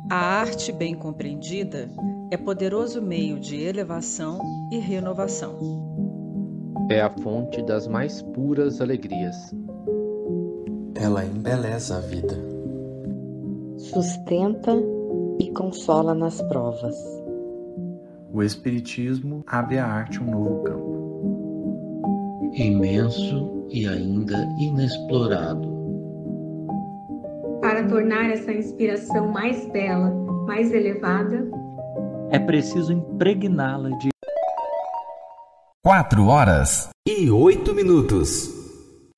A arte bem compreendida é poderoso meio de elevação e renovação. É a fonte das mais puras alegrias. Ela embeleza a vida. Sustenta e consola nas provas. O Espiritismo abre à arte um novo campo. Imenso e ainda inexplorado. Para tornar essa inspiração mais bela, mais elevada, é preciso impregná-la de 4 horas e 8 minutos.